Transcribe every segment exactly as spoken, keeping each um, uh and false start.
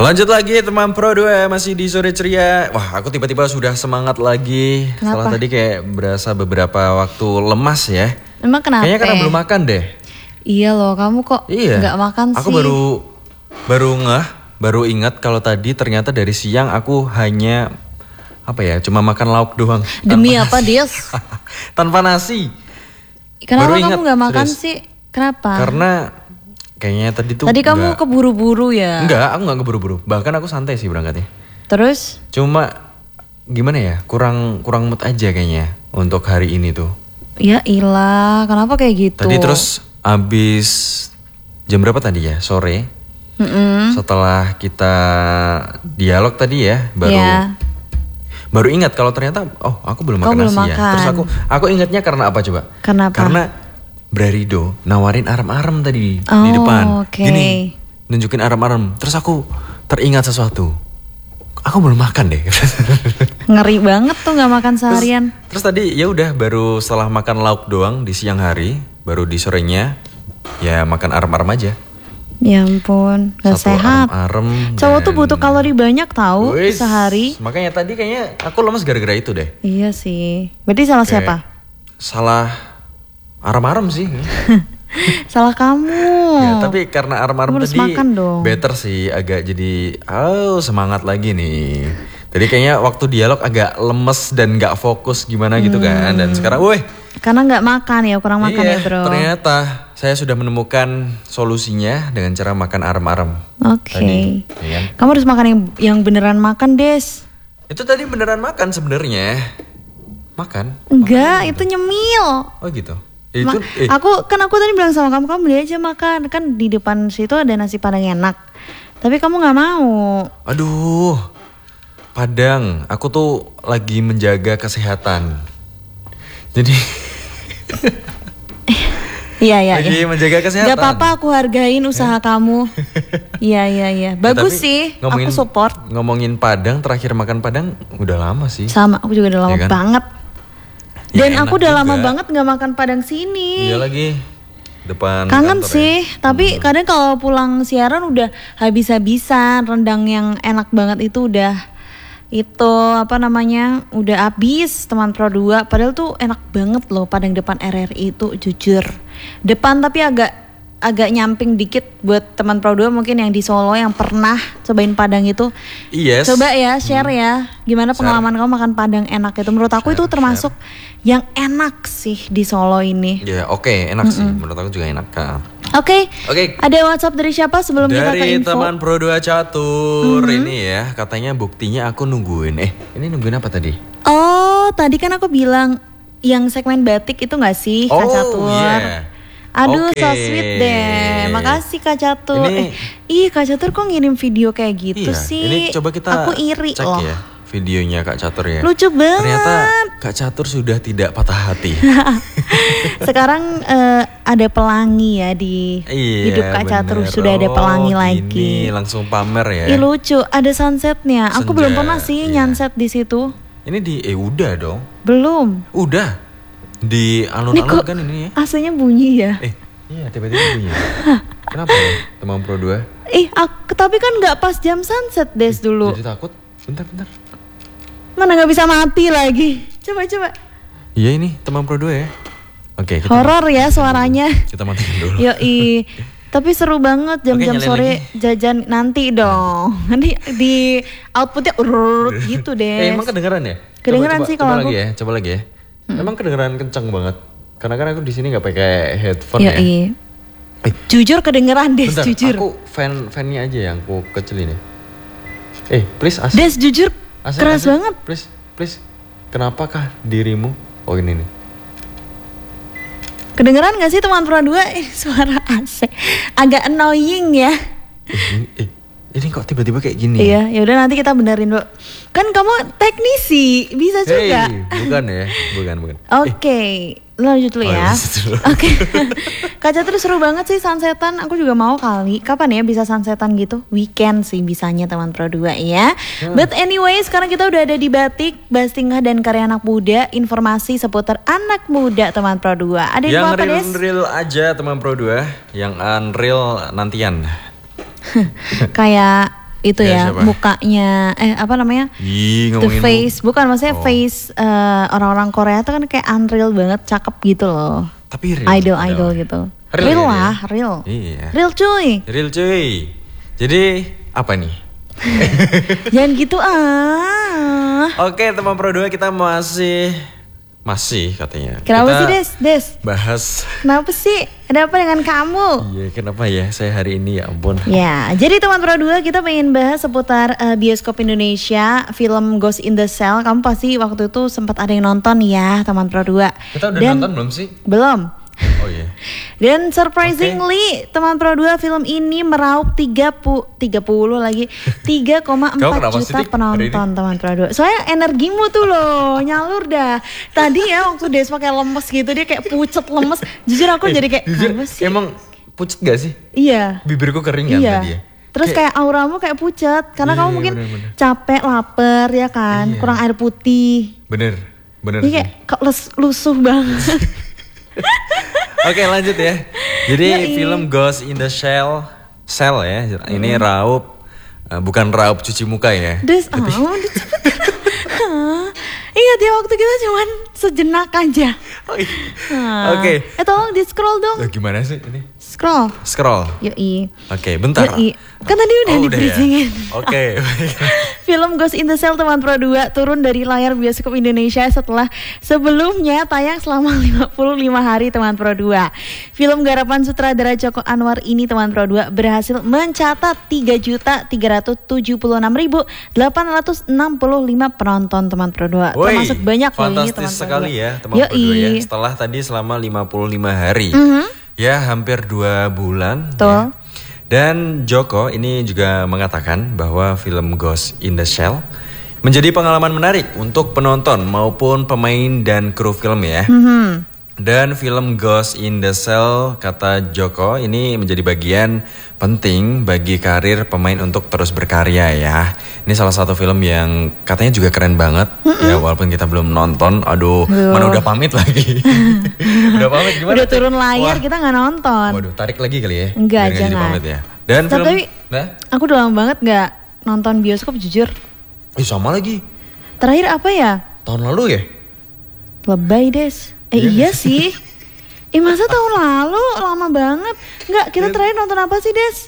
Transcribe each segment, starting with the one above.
Lanjut lagi teman Pro dua, masih di Sore Ceria. Wah, aku tiba-tiba sudah semangat lagi. Kenapa? Setelah tadi kayak berasa beberapa waktu lemas ya. Emang kenapa? Kayaknya karena belum makan deh. Iya loh, kamu kok Iya. nggak makan Aku sih? baru baru ngeh, baru ingat kalau tadi ternyata dari siang aku hanya apa ya, cuma makan lauk doang. Demi tanpa apa, nasi. Dias? Tanpa nasi. Kenapa Baru ingat, kamu nggak makan serius. sih? Kenapa? Karena kayaknya tadi tuh Tadi kamu nggak- keburu-buru ya? Enggak, aku nggak keburu-buru. Bahkan aku santai sih berangkatnya. Terus? Cuma gimana ya, kurang kurang mood aja kayaknya untuk hari ini tuh. Ya ilah, kenapa kayak gitu? Tadi terus abis jam berapa tadi ya, sore. Mm-mm. Setelah kita dialog tadi ya, baru Ya. baru ingat kalau ternyata oh aku belum Kau makan belum nasi ya. makan. Terus aku aku ingatnya karena apa coba? Kenapa? Karena Brarido nawarin arem-arem tadi di Oh, depan. oke. Gini, nunjukin arem-arem. Terus aku teringat sesuatu. Aku belum makan deh. Ngeri banget tuh nggak makan Terus, seharian. terus tadi ya udah baru setelah makan lauk doang di siang hari, baru di sorenya ya makan arem-arem aja. Ya ampun, gak Satu sehat. arem-arem. Cowok dan- tuh butuh kalori banyak tahu Wis, sehari. Makanya tadi kayaknya aku lemes gara-gara itu deh. Iya sih. Berarti salah Kayak siapa? Salah arem-arem sih. Salah kamu. Ya, tapi karena arem-arem Kamu harus tadi makan dong. better sih, agak jadi oh semangat lagi nih. Jadi kayaknya waktu dialog agak lemes dan gak fokus gimana gitu kan. Dan sekarang woi. Karena nggak makan ya, kurang makan Iya, ya bro. ternyata saya sudah menemukan solusinya dengan cara makan arem-arem. Oke. Tadi, ya kan? Kamu harus makan yang yang beneran makan, Des. Itu tadi beneran makan sebenarnya. Makan? Enggak, itu nyemil. Oh gitu. Itu Ma- eh, Aku kan aku tadi bilang sama kamu, kamu beli aja makan. Kan di depan situ ada nasi padang enak. Tapi kamu nggak mau. aduh. Padang, aku tuh lagi menjaga kesehatan. Jadi Iya iya. lagi iya. menjaga kesehatan. Gak apa-apa, aku hargain usaha kamu. Iya iya iya. Ya, Bagus tapi sih. ngomongin- Aku support. Ngomongin Padang, terakhir makan Padang udah lama sih. Sama, aku juga udah lama Iya kan? banget. Ya, Dan enak aku udah lama juga. banget nggak makan padang sini. Iya lagi. Depan Kangen kantor sih, ya. tapi kadang kalau pulang siaran udah habis-habisan, rendang yang enak banget itu udah itu apa namanya udah habis teman Pro dua. Padahal tuh enak banget loh Padang depan R R I itu jujur. Depan tapi agak agak nyamping dikit buat teman Pro dua mungkin yang di Solo yang pernah cobain Padang itu. Yes. Coba ya share ya gimana Share. pengalaman kamu makan Padang enak itu. Menurut aku Share, itu termasuk yang enak sih di Solo ini. Ya oke, enak sih. Menurut aku juga enak kan. Oke. Oke. Ada WhatsApp dari siapa sebelum kita ke Dari info? teman Pro dua Catur ini ya, katanya buktinya aku nungguin. Eh, ini nungguin apa tadi? Oh, tadi kan aku bilang yang segmen batik itu nggak sih Kak Oh, Catur? iya. Aduh, Oke. so sweet deh. Makasih Kak Catur. Ini- Eh, ih Kak Catur kok ngirim video kayak gitu Iya, sih? ini coba kita Aku iri cek loh. ya videonya Kak Catur ya. Lucu banget. Ternyata Kak Catur sudah tidak patah hati. Sekarang eh, ada pelangi ya di Iya, hidup Kak Catur. bener. Sudah ada Oh, pelangi gini, lagi. langsung pamer ya. Ih lucu, ada sunsetnya. Aku Senja, belum pernah sih iya. nyanset di situ. Ini di eh udah dong. Belum. Udah. Di Nih alun-alun kok kan ini ya. A C-nya bunyi ya? Eh, iya tiba-tiba bunyi. Kenapa ya? Teman Pro dua. Ih, aku, tapi kan nggak pas jam sunset Des dulu. Jadi takut. Bentar, bentar. Mana nggak bisa mati lagi. Coba coba. Iya ini teman Pro dua ya. Oke, kita Horor ya suaranya. kita matiin dulu. Yoi. Tapi seru banget jam-jam Oke, nyalain sore lagi. jajan nanti dong. Nanti di outputnya urut gitu Eh, deh. emang kedengeran ya? Kedengeran coba, sih coba, kalau coba lagi aku. ya, coba lagi ya. Emang kedengeran kencang banget. Karena kan aku di sini nggak pakai headphone ya. Yoi. Eh, Jujur kedengeran Des, bentar, jujur. aku fan fannya aja yang aku kecilin ya. Eh, please as. Des jujur as- keras as- banget. Please, please. Kenapakah dirimu? Oh ini nih. Kedengeran gak sih teman Pro dua? Eh, suara A C. Agak annoying ya. Eh, ini, eh, ini kok tiba-tiba kayak gini? Iya, ya udah nanti kita benerin dulu. Kan kamu teknisi, bisa Hey, juga. bukan ya, bukan bukan. Oke, lanjut dulu Oh, ya. lanjut dulu. Oke. Kaca terus seru banget sih sunsetan. Aku juga mau kali. Kapan ya bisa sunsetan gitu? Weekend sih bisanya teman Pro dua ya. But anyway, sekarang kita udah ada di Batik, Bahas Tingkah dan Karya Anak Muda. Informasi seputar anak muda teman Pro dua. Ada info Yang apa, Des? real-real aja teman Pro dua, yang unreal nantian. Kayak itu Ya, ya, siapa? mukanya eh apa namanya? Ih, The ngomongin face, bukan maksudnya Oh. face eh, orang-orang Korea tuh kan kayak unreal banget, cakep gitu loh. Tapi real. Idol-idol Real. gitu. Real Real ya lah, dia? real. Iya. Real cuy. Real cuy. Jadi apa nih? Jangan gitu ah. Oke teman Pro dua kita masih masih katanya. Kenapa Kita sih Des? Des? Bahas. Kenapa sih? Ada apa dengan kamu? Iya kenapa ya saya hari ini ya ampun. Ya, jadi teman Pro dua kita pengen bahas seputar eh, bioskop Indonesia, film Ghost in the Shell. Kamu pasti waktu itu sempat ada yang nonton ya, teman Pro dua. Kita udah Dan- nonton belum sih? Belum. Oh iya. Dan surprisingly teman Pro dua film ini meraup tiga puluh tiga puluh lagi tiga koma Kau empat kenapa juta sedih hari penonton teman Pro dua. Soalnya energimu tuh loh nyalur dah. Tadi ya waktu Des pakai lemes gitu dia kayak pucet lemes. Jujur aku Eh, jadi kayak jujur, apa sih? emang pucet gak sih? Iya. Bibirku kering kan Iya. tadi ya? Terus kayak, auramu kayak pucat karena Iya, kamu iya, mungkin bener-bener. capek, lapar ya kan, Iya. kurang air putih. Bener, bener Ini sih. kayak kok les- lusuh banget. Oke lanjut ya. Jadi Yoi. film Ghost in the Shell, Shell ya. Ini raup, eh, bukan raup cuci muka ya. Des, oh, disebut. Hah? Ingat ya waktu kita cuman sejenak aja. Oh, iya. Hah. Oke. Eh tolong di scroll dong. Eh, Gimana sih ini? Scroll. Scroll. Yoi. Oke, bentar. Yoi. Kan tadi udah Oh, di udah ya? bridgingin. Oke. Film Ghost in the Shell teman Pro dua turun dari layar bioskop Indonesia setelah sebelumnya tayang selama lima puluh lima hari teman Pro dua. Film garapan sutradara Joko Anwar ini teman Pro dua berhasil mencatat tiga juta tiga ratus tujuh puluh enam ribu delapan ratus enam puluh lima penonton teman Pro dua. Woi, Termasuk banyak loh ini fantastis teman Pro sekali dua. ya teman Pro dua ya. Yoi. Setelah tadi selama lima puluh lima hari. Mhm. Ya, hampir dua bulan. Betul. Ya. Dan Joko ini juga mengatakan bahwa film Ghost in the Shell menjadi pengalaman menarik untuk penonton maupun pemain dan kru film ya. Mhm. Dan film Ghost in the Shell, kata Joko, ini menjadi bagian penting bagi karir pemain untuk terus berkarya ya. Ini salah satu film yang katanya juga keren banget. Ya walaupun kita belum nonton, aduh, Aduh. mana udah pamit lagi. Udah pamit gimana? Udah turun layar Wah. kita nggak nonton. Waduh, tarik lagi kali ya. Enggak, Biar nggak jadi jangan. pamit ya. Dan Tapi- film, tapi- nah, Aku udah lama banget nggak nonton bioskop jujur. eh, sama lagi. Terakhir apa ya? Tahun lalu ya? Lebay Des. Eh Iya. iya sih. Eh masa tahun lalu lama banget. Enggak, kita Iya. terakhir nonton apa sih Des?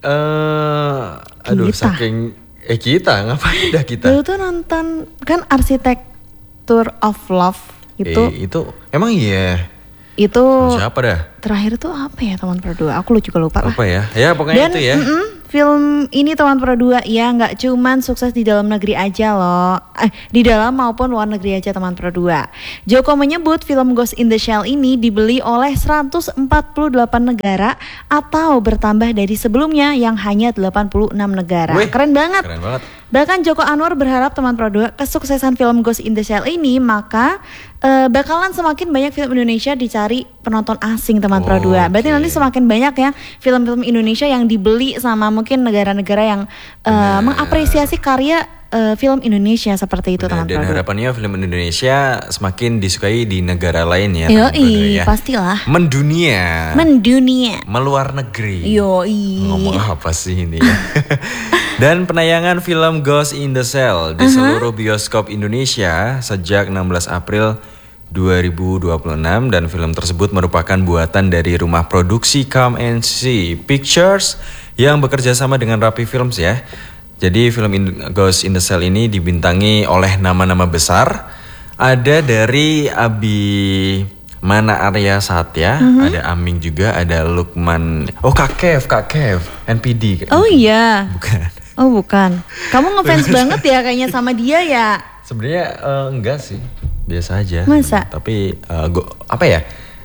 Eh, aduh, Kita. saking eh kita ngapain dah kita? Dulu tuh nonton kan Arsitektur of Love gitu. Eh, itu emang iya. Itu Siapa dah? terakhir tuh apa ya teman Pro dua? Aku lu juga lupa lah. Apa ya? Ya pokoknya Dan itu ya. mm-mm, film ini teman Pro dua ya nggak cuman sukses di dalam negeri aja loh, eh di dalam maupun luar negeri aja teman Pro dua. Joko menyebut film Ghost in the Shell ini dibeli oleh seratus empat puluh delapan negara atau bertambah dari sebelumnya yang hanya delapan puluh enam negara. Wih, Keren banget. Keren banget. Bahkan Joko Anwar berharap teman Pro dua kesuksesan film Ghost in the Shell ini maka eh, bakalan semakin banyak film Indonesia dicari penonton asing teman Pro dua. Berarti Oke. nanti semakin banyak ya film-film Indonesia yang dibeli sama mungkin negara-negara yang eh, Benar. mengapresiasi karya eh, film Indonesia seperti itu Benar, teman dan Pro dua. harapannya film Indonesia semakin disukai di negara lain ya. teman Pro dua Yoi, ya. pastilah. Mendunia. Mendunia. Meluar negeri. Yoi. Ngomong apa sih ini ya? Dan penayangan film Ghost in the Shell di seluruh bioskop Indonesia sejak enam belas April dua ribu dua puluh enam dan film tersebut merupakan buatan dari rumah produksi Come and See Pictures yang bekerja sama dengan Rapi Films ya. Jadi film in- Ghost in the Shell ini dibintangi oleh nama-nama besar. Ada dari Abi Mana Arya Satya, ada Aming juga, ada Lukman. Oh Kak Kev, Kak Kev, N P D. Oh iya. Bukan. Oh bukan. Kamu ngefans banget ya kayaknya sama dia ya. Sebenarnya eh, enggak sih, biasa aja. Masa? Tapi eh, gua- apa ya?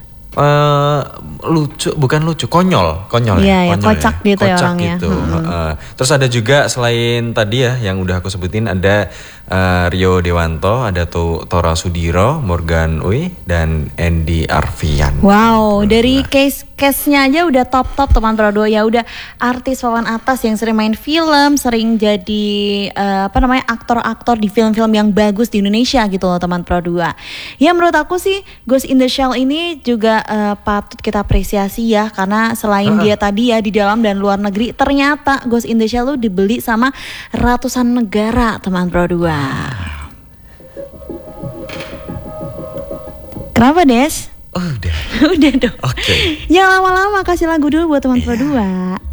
Eh, lucu, bukan lucu, konyol, konyol Iya, ya, konyol kocak gitu ya orangnya. gitu. Mm-mm. Heeh. Terus ada juga selain tadi ya yang udah aku sebutin ada eh, Rio Dewanto, ada tuh Tora Sudiro, Morgan Oey dan Andy Arfian. Wow, dari case case-nya aja udah top-top teman Pro dua. Ya udah artis papan atas yang sering main film, sering jadi uh, apa namanya aktor-aktor di film-film yang bagus di Indonesia gitu loh teman Pro dua. Ya menurut aku sih Ghost in the Shell ini juga uh, patut kita apresiasi ya, karena selain uh. dia tadi ya di dalam dan luar negeri, ternyata Ghost in the Shell tuh dibeli sama ratusan negara teman Pro dua. Kenapa Des? Oh, udah. Udah dong. Oke. Okay. Jangan lama-lama, kasih lagu dulu buat teman Pro dua.